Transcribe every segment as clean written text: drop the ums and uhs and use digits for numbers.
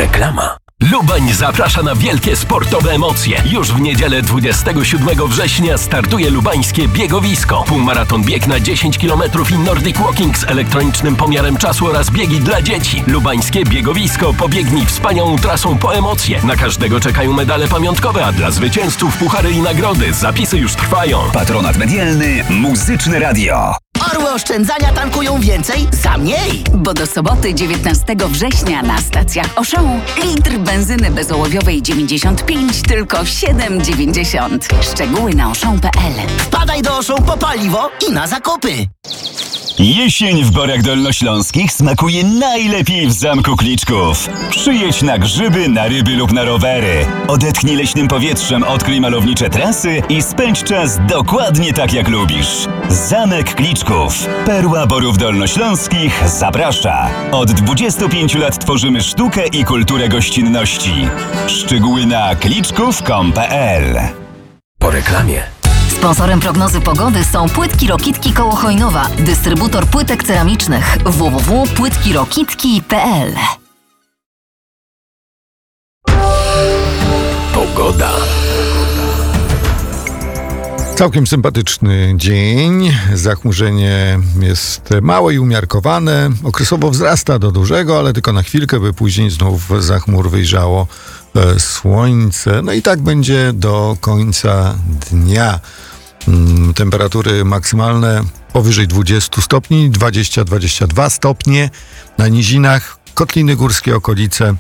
Reklama. Lubań zaprasza na wielkie sportowe emocje. Już w niedzielę 27 września startuje lubańskie biegowisko. Półmaraton, bieg na 10 km i Nordic Walking z elektronicznym pomiarem czasu oraz biegi dla dzieci. Lubańskie biegowisko. Pobiegnij wspaniałą trasą po emocje. Na każdego czekają medale pamiątkowe, a dla zwycięzców puchary i nagrody. Zapisy już trwają. Patronat medialny Muzyczne Radio. Orły oszczędzania tankują więcej za mniej. Bo do soboty 19 września na stacjach Auchan litr benzyny bezołowiowej 95 tylko 7,90. Szczegóły na auchan.pl. Wpadaj do Auchan po paliwo i na zakupy. Jesień w Borach Dolnośląskich smakuje najlepiej w Zamku Kliczków. Przyjedź na grzyby, na ryby lub na rowery. Odetchnij leśnym powietrzem, odkryj malownicze trasy i spędź czas dokładnie tak jak lubisz. Zamek Kliczków. Perła Borów Dolnośląskich zaprasza. Od 25 lat tworzymy sztukę i kulturę gościnności. Szczegóły na kliczków.com.pl. Po reklamie. Sponsorem prognozy pogody są Płytki Rokitki koło Chojnowa, dystrybutor płytek ceramicznych www.płytkirokitki.pl. Pogoda. Całkiem sympatyczny dzień. Zachmurzenie jest małe i umiarkowane. Okresowo wzrasta do dużego, ale tylko na chwilkę, by później znów za chmur wyjrzało słońce. No i tak będzie do końca dnia. Temperatury maksymalne powyżej 20 stopni, 20-22 stopnie. Na nizinach Kotliny Górskie, okolice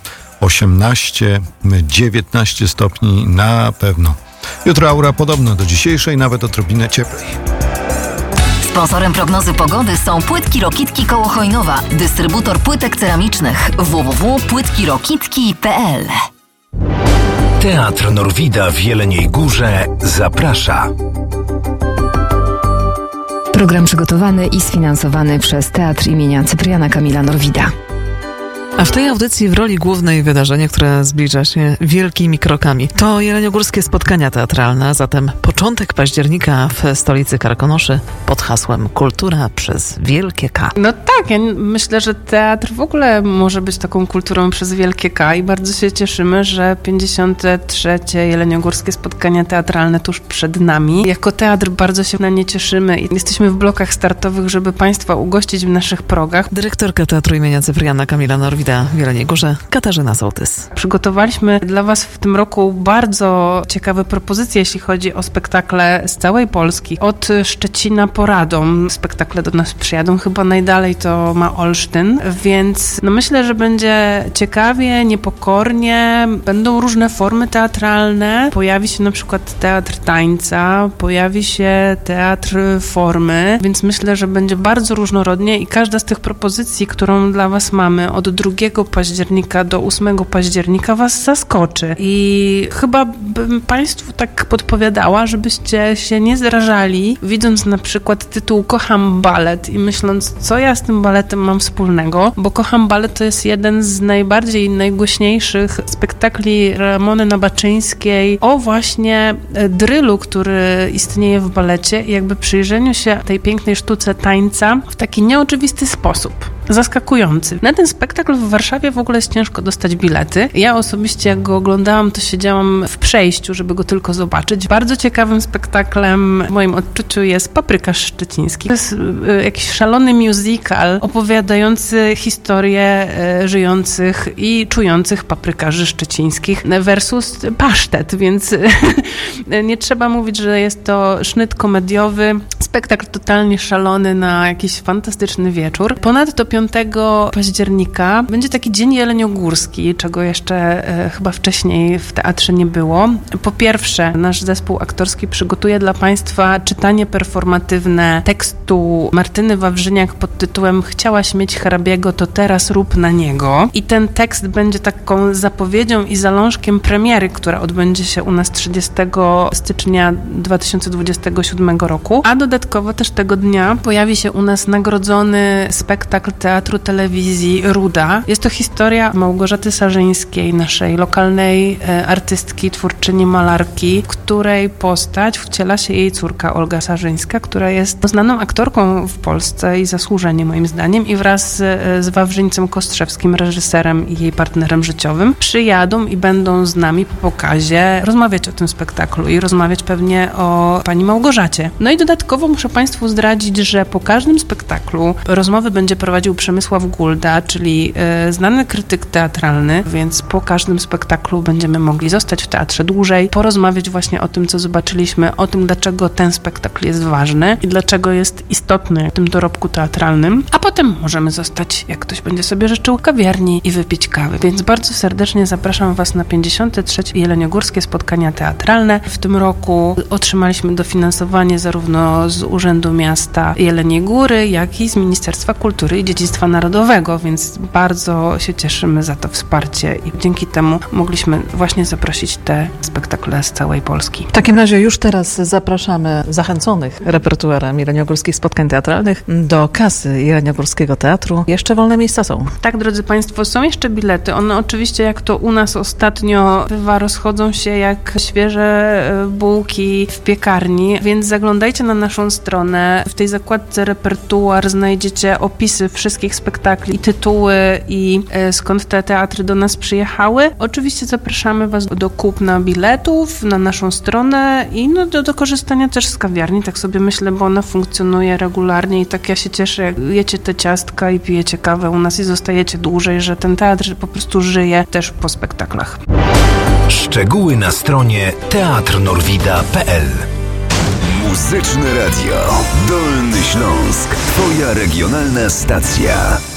18-19 stopni na pewno. Jutro aura podobna do dzisiejszej, nawet odrobinę cieplej. Sponsorem prognozy pogody są Płytki Rokitki koło Chojnowa, dystrybutor płytek ceramicznych www.płytkirokitki.pl. Teatr Norwida w Jeleniej Górze zaprasza. Program przygotowany i sfinansowany przez Teatr imienia Cypriana Kamila Norwida. A w tej audycji w roli głównej wydarzenie, które zbliża się wielkimi krokami. To jeleniogórskie spotkania teatralne, a zatem początek października w stolicy Karkonoszy pod hasłem Kultura przez wielkie K. No tak, ja myślę, że teatr w ogóle może być taką kulturą przez wielkie K i bardzo się cieszymy, że 53. jeleniogórskie spotkania teatralne tuż przed nami. Jako teatr bardzo się na nie cieszymy i jesteśmy w blokach startowych, żeby Państwa ugościć w naszych progach. Dyrektorka Teatru imienia Cypriana Kamila Norwida w Jeleniej Górze, Katarzyna Sołtys. Przygotowaliśmy dla Was w tym roku bardzo ciekawe propozycje, jeśli chodzi o spektakle z całej Polski. Od Szczecina po Radom spektakle do nas przyjadą, chyba najdalej to ma Olsztyn, więc no myślę, że będzie ciekawie, niepokornie, będą różne formy teatralne, pojawi się na przykład teatr tańca, pojawi się teatr formy, więc myślę, że będzie bardzo różnorodnie i każda z tych propozycji, którą dla Was mamy od 2 października do 8 października Was zaskoczy. I chyba bym Państwu tak podpowiadała, żebyście się nie zrażali, widząc na przykład tytuł Kocham balet i myśląc, co ja z tym baletem mam wspólnego, bo Kocham balet to jest jeden z najbardziej, najgłośniejszych spektakli Ramony Nabaczyńskiej o właśnie drylu, który istnieje w balecie i jakby przyjrzeniu się tej pięknej sztuce tańca w taki nieoczywisty sposób. Zaskakujący. Na ten spektakl w Warszawie w ogóle jest ciężko dostać bilety. Ja osobiście jak go oglądałam, to siedziałam w przejściu, żeby go tylko zobaczyć. Bardzo ciekawym spektaklem w moim odczuciu jest Paprykarz Szczeciński. To jest jakiś szalony musical opowiadający historię żyjących i czujących paprykarzy szczecińskich versus pasztet, więc nie trzeba mówić, że jest to sznyt komediowy. Spektakl totalnie szalony na jakiś fantastyczny wieczór. Ponadto 5 października będzie taki dzień jeleniogórski, czego jeszcze chyba wcześniej w teatrze nie było. Po pierwsze, nasz zespół aktorski przygotuje dla Państwa czytanie performatywne tekstu Martyny Wawrzyniak pod tytułem Chciałaś mieć hrabiego, to teraz rób na niego. I ten tekst będzie taką zapowiedzią i zalążkiem premiery, która odbędzie się u nas 30 stycznia 2027 roku. A dodatkowo też tego dnia pojawi się u nas nagrodzony spektakl Teatru Telewizji Ruda. Jest to historia Małgorzaty Sarzyńskiej, naszej lokalnej artystki, twórczyni, malarki, której postać wciela się jej córka Olga Sarzyńska, która jest znaną aktorką w Polsce i zasłużenie moim zdaniem, i wraz z Wawrzyńcem Kostrzewskim, reżyserem i jej partnerem życiowym, przyjadą i będą z nami po pokazie rozmawiać o tym spektaklu i rozmawiać pewnie o pani Małgorzacie. No i dodatkowo muszę Państwu zdradzić, że po każdym spektaklu rozmowy będzie prowadził Przemysław Gulda, czyli znany krytyk teatralny, więc po każdym spektaklu będziemy mogli zostać w teatrze dłużej, porozmawiać właśnie o tym, co zobaczyliśmy, o tym, dlaczego ten spektakl jest ważny i dlaczego jest istotny w tym dorobku teatralnym, a potem możemy zostać, jak ktoś będzie sobie życzył, w kawiarni i wypić kawy. Więc bardzo serdecznie zapraszam Was na 53. Jeleniogórskie Spotkania Teatralne. W tym roku otrzymaliśmy dofinansowanie zarówno z Urzędu Miasta Jeleniej Góry, jak i z Ministerstwa Kultury i Dziedzictwa Narodowego, więc bardzo się cieszymy za to wsparcie i dzięki temu mogliśmy właśnie zaprosić te spektakle z całej Polski. W takim razie już teraz zapraszamy zachęconych repertuarem Jeleniogórskich Spotkań Teatralnych do kasy Jeleniogórskiego Teatru. Jeszcze wolne miejsca są. Tak, drodzy Państwo, są jeszcze bilety. One oczywiście, jak to u nas ostatnio bywa, rozchodzą się jak świeże bułki w piekarni, więc zaglądajcie na naszą stronę. W tej zakładce repertuar znajdziecie opisy wszystkich spektakli, tytuły i skąd te teatry do nas przyjechały. Oczywiście zapraszamy Was do kupna biletów na naszą stronę i do korzystania też z kawiarni, tak sobie myślę, bo ona funkcjonuje regularnie i tak ja się cieszę, jak jecie te ciastka i pijecie kawę u nas i zostajecie dłużej, że ten teatr po prostu żyje też po spektaklach. Szczegóły na stronie teatrnorwida.pl. Muzyczne Radio Dolny Śląsk. Twoja regionalna stacja.